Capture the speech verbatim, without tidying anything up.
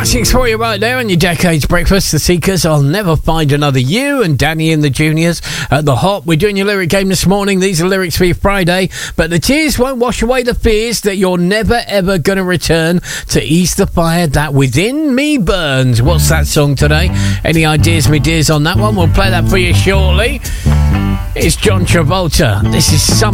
classics for you right there on your Decades Breakfast. The Seekers, I'll Never Find Another You, and Danny and the Juniors at the Hop. We're doing your lyric game this morning. These are lyrics for your Friday. But the tears won't wash away the fears that you're never ever going to return to ease the fire that within me burns. What's that song today? Any ideas, me dears, on that one? We'll play that for you shortly. It's John Travolta. This is Some